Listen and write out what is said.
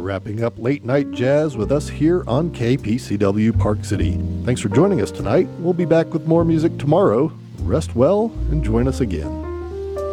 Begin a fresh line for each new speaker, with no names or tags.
wrapping up late night jazz with us here on KPCW Park City. Thanks for joining us tonight. We'll be back with more music tomorrow. Rest well and join us again.